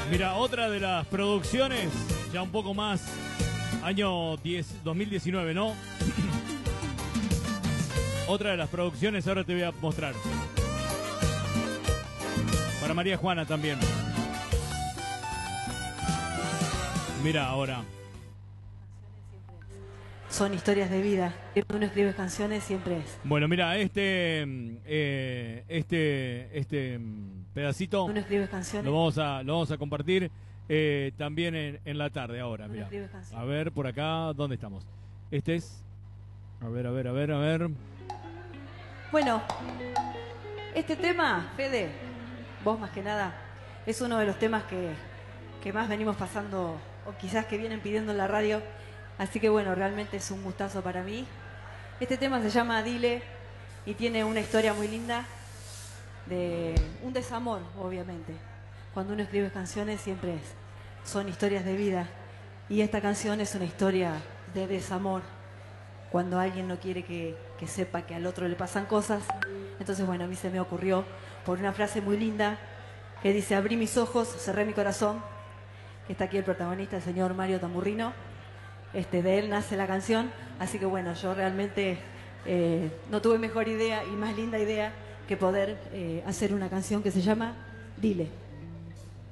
Mira, otra de las producciones, ya un poco más, año 2019, ¿no? Otra de las producciones, ahora te voy a mostrar. Para María Juana también. Mira ahora. Son historias de vida. Cuando uno escribe canciones siempre es. Bueno, mira, este pedacito Uno escribe canciones. lo vamos a compartir también en la tarde ahora. Mira, a ver por acá, ¿dónde estamos? Este es, a ver. Bueno, este tema, Fede, vos más que nada, es uno de los temas que más venimos pasando, o quizás que vienen pidiendo en la radio. Así que bueno, realmente es un gustazo para mí. Este tema se llama Dile y tiene una historia muy linda de un desamor, obviamente. Cuando uno escribe canciones siempre son historias de vida. Y esta canción es una historia de desamor. Cuando alguien no quiere que sepa que al otro le pasan cosas. Entonces bueno, a mí se me ocurrió por una frase muy linda que dice: abrí mis ojos, cerré mi corazón. Que está aquí el protagonista, el señor Mario Tamburrino. De él nace la canción, así que bueno, yo realmente no tuve mejor idea y más linda idea que poder hacer una canción que se llama Dile.